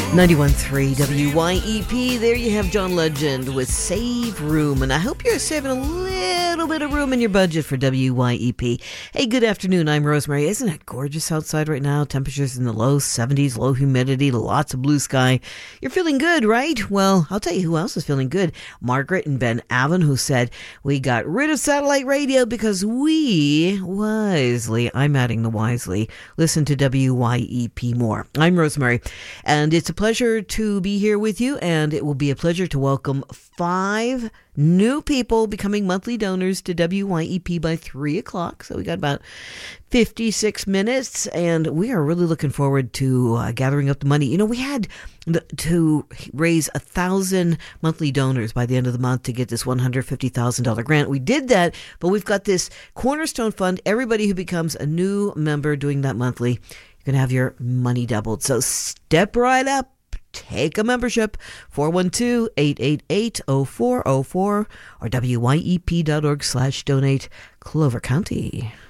91.3 WYEP. There you have John Legend with Save Room. And I hope you're saving a little bit of room in your budget for WYEP. Hey, good afternoon. I'm Rosemary. Isn't it gorgeous outside right now? Temperatures in the low 70s, low humidity, lots of blue sky. You're feeling good, right? Well, I'll tell you who else is feeling good. Margaret and Ben Avon, who said, we got rid of satellite radio because we wisely, I'm adding the wisely, listen to WYEP more. I'm Rosemary, and it's a pleasure to be here with you, and it will be a pleasure to welcome 5 new people becoming monthly donors to WYEP by 3 o'clock. So we got about 56 minutes, and we are really looking forward to gathering up the money. You know, we had to raise 1,000 monthly donors by the end of the month to get this $150,000 grant. We did that, but we've got this Cornerstone Fund. Everybody who becomes a new member doing that monthly, you're going to have your money doubled. So step right up. Take a membership, 412-888-0404 or wyep.org/donate, Clover County.